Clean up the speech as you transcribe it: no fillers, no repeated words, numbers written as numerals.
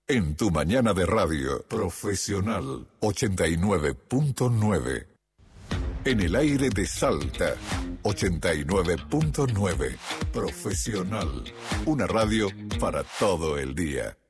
En tu mañana de radio, Profesional 89.9. En el aire de Salta, 89.9. Profesional. Una radio para todo el día.